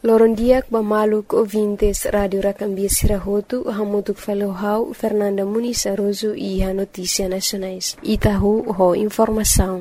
Lorondiak bamaluk ouvintes Radio Rakambia Sirahotu, hamutuk falohau Fernanda Muniz Aroso e a Notícia Nacionais. Itahu ho informação.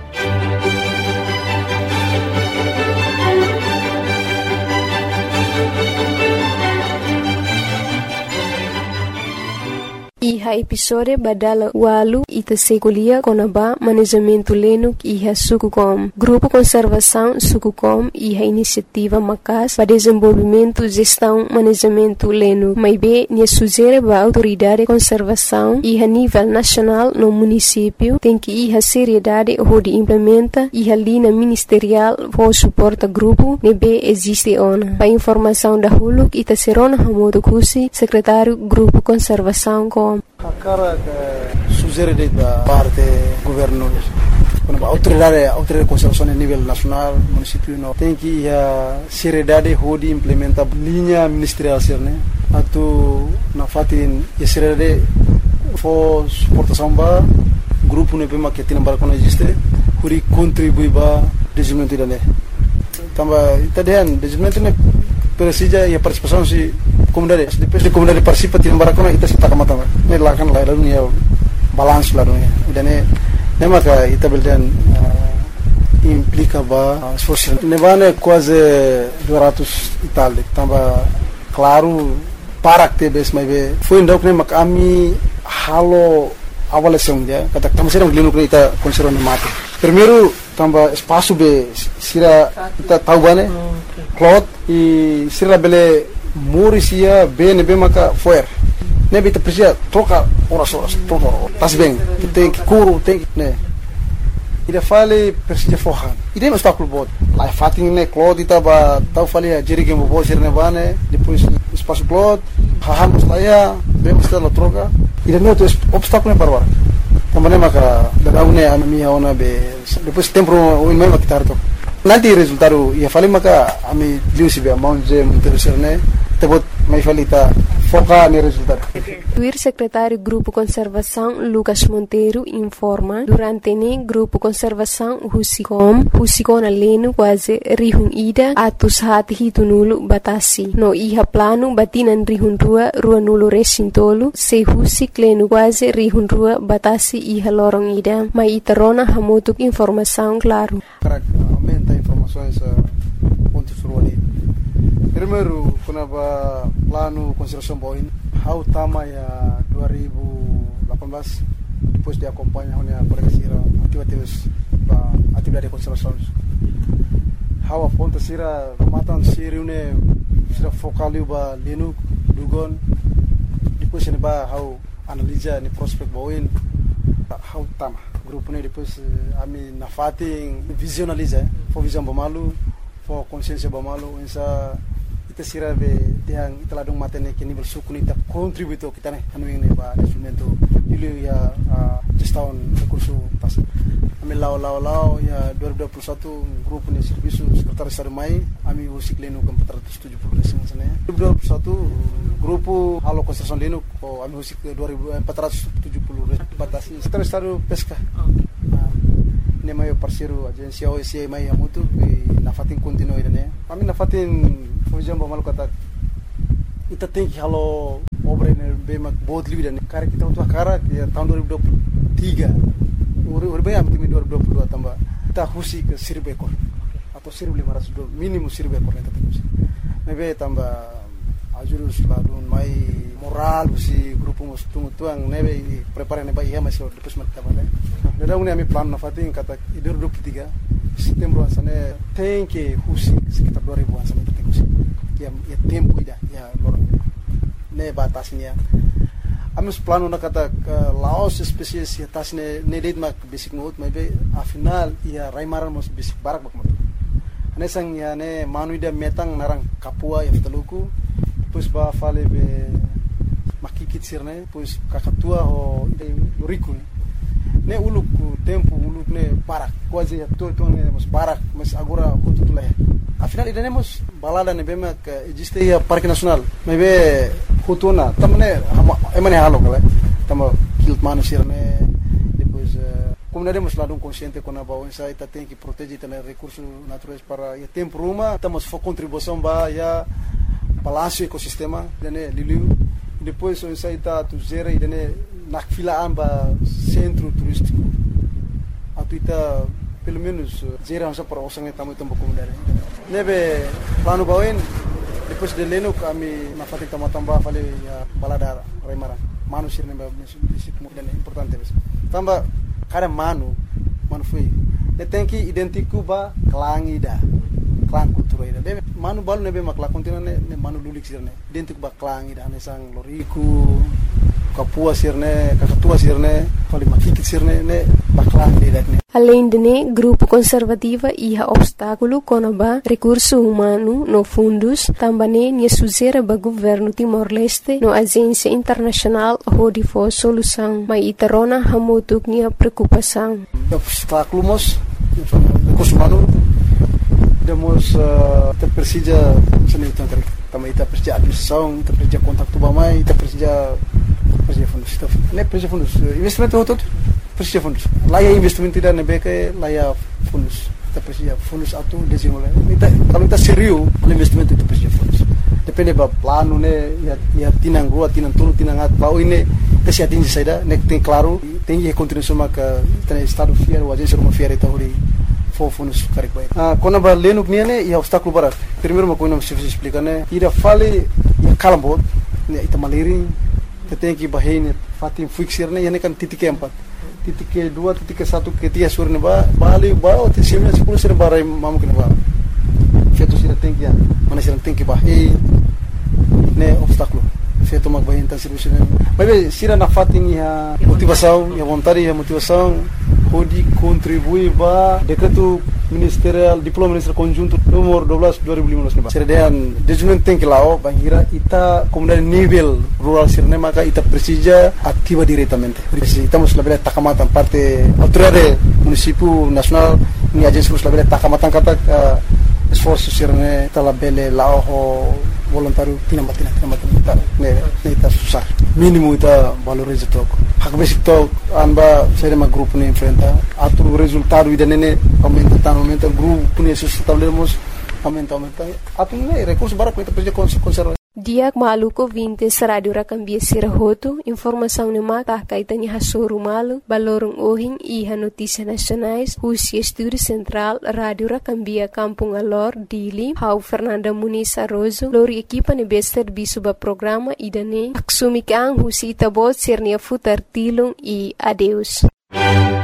Iha episode badala walu ita segulia konaba manejamento lenuk iha Sukucom. Grupo Conservação Sukucom iha iniciativa macas para desenvolvimento, gestão, manejamento lenuk. Maibe nia sugere ba autoridade de conservação iha nível nacional no município tem que iha seriedade onde implementa iha linha ministerial for suporta grupo nebe existe ona. Para informação da huluk ita serona hamodo kusi secretário Grupo Conservação com a cara sugere da parte governo a autoridade de conservação a nível nacional, município não tem que a seriedade de implementar linha ministerial né atu na fatin a seriedade for suportação ba grupo ne pema que tem para quando existe huri contribui ba desenvolvimento da né tamba itadian desenvolvimento ne precisa e a participação se comunidade depois de comunidade participa tem para quando ita se tá kamata ne lakan la dunia balance la dunia dan ne maka ita beldan implica ba esforço ne vane quase 200 Itália tamba claro para que bes mai be foi ndok ne mak ami halo avaliação dia kata tamba serang lino ita conserva ne mate primeiro tamba espaço be sira ita tahu bane cloth e sira bele Murisia bem maka fuer nebe te precisa trocar horas tas bem tem que curo tem que né ida fale precisa forrar ida não está com bot lá fatin né cloth ita ba tau fale a jerige mo bo sirne bane depois espaço cloth haham saya bem está la troca ida não tem obstáculo para agora também maka da une a minha ona be depois tempo o mesmo que tarto nanti resultado ia fale maka ami liusi be manje interesserne tebut mai falita foca no resultado. O secretário Grupo Conservação Lucas Monteiro informa durante o Grupo Conservação Husicom aleno quase rihun ida atus hati hitunulu batasi no iha plano batinan rihun rua nulu resintolu se husik leno quase rihun rua batasi iha lorong ida mai iterona hamutuk informação claro. Aumenta informações ponto surwali. Primeiro, quando plano conservação boin, how tama ya 2018 depois de acompanhar a polícia atividade de conservação. How a ponta sira matan siri une sira focali ba linu dugon depois ne ba how analisa ni prospect boin how tama grupo ne depois ami na fatin visionaliza for visão bamalu for consciência bamalu essa ita sira be tiang ita ladung matene ke nível suku ni ita contributo kita ne anu ini ba desenvolvimento dulu ya gestão recurso pas ami lao ya 2021 grupo ni serviço secretário estado mai ami usik leno com 470 resim sana 2021 grupo halo construção leno ko ami usik 470 batasi secretário estado pesca ne mai parceiro agência OSCE mai amutu na fatin continue ne ami na fatin fujam ba malukata ita tem que halo obra ne be mak बहुत livre ne cara kita untuk cara ya tahun 2023 uri be am timi 2022 tambah kita husi ke 1000 ekor atau 1500 minimum 1000 ekor ne tadi mebe tambah ajurus ladun mai moral si grupo mustung tuang nebe prepare ne ba iya masih depois mat tabale nada une ami plan na fatin kata 2023 setembro sana tem que husi sekitar 2000 sana tem husi ya tempo ida ya lor ne batasnya amus plano na kata laos spesies ya tasne ne lid mak basic note maybe a final ya raimaran mos basic barak bakmat ane sang ya ne manuida metang narang kapua ya teluku pues ba fale be makikit sirne pues kakatua ho loriku ne uluk tempo uluk ne barak quase ya to ne mos barak mas agora hututula afinal iremos balada ne bema que existe ya parque nacional mebe hutuna tamne emane halo kala tamo kilt manusir ne depois comunidade mas lá consciente com a bawah saya kita tem que proteger também recursos naturais para ya tempo rumah estamos for contribuição ba ya palácio ecosistema dane liliu depois so saya ta tu zera e dane nak fila amba centro turístico atuita pelo menos zera asa para osang tamu tempo comunidade nebe plano bawin depois de leno kami na fatik tambah fale ya balada remara manusia nebe dane importante tambah kada manu foi tem que identificar ba klang ida klang kultura ida de manu balu nebe makla kontina ne manu lulik sirne identificar ba klang ida ne sang loriku kapua sirne kakatua sirne fali makikit sirne ne ba klang ida ne. Além de né, grupo conservativa ia obstáculo conaba recurso humano no fundos, também ne suzera ba governo Timor-Leste no agência internacional hodi for solução, mas itarona hamutuk nia preocupação. Obstáculos recurso humano demos te precisa seni tangkar também te precisa administração, te precisa contato bamai, te precisa fundos, ne precisa fundos investimento outro precisa fundos. Lá é investimento tidak nebeke, lá é fundos. Kita precisa fundos atu desenvolver. Kalau kita serius, investimento itu precisa fundos. Depende ba plano ne, ya tinang rua, tinang tulu, tinang at. Bau ini tesi atingi saida, nek tem claro, tem que continuar maka tem estado fiar, o agência uma fiar itu hori for fundos karik baik. Quando ba leno nia ne, ya obstáculo barat. Primeiro uma coisa não se explica ne, ira fale ya kalambot, ne ita maliring, tem que bahine fatim fixir ne, ya ne kan titik keempat. Titik kedua, titik ke satu, ketiga surne ba, bali ba, tisimnya 10 sirne barai mamu kene ba. Feto sirne tinggi ya, mana sirne tinggi ba, ne obstáculo. Feto mag bahin tan sirne sirne. Mas sirne na fating ya motivação, ya vontade, ya motivação, pode contribuir ba decreto ministerial, diploma ministerial conjunto nomor 12 2015 ba. Serdean desenvolvimento tem que lá, bangira ita comunidade nível rural sirne maka ita precisa ativa diretamente. Estamos label takamatan parte autoridade município nacional ni agência label takamatan kata esforço sirne ta label lá o voluntário tinambatina ne ita susah mínimo ita valoriza toco hak basic to anba sere ma grupo ne enfrenta atu resultado ida nene aumenta grupo ne sustentabilidade aumenta atu ne recurso bara kita precisa conservar. Diak maluko vintes radio rakambia sirahoto, informação ne maka kaitanya hasuru malu, balorong ohing iha notícia nacionais, Husi Estúdio Central, Radio Rakambia Kampung Alor, Dili, Hau Fernanda Muniz Arrozo, lori equipa ne bester bisuba programa idane, aksumikang Husi Itabot sirnia futar tilung e adeus.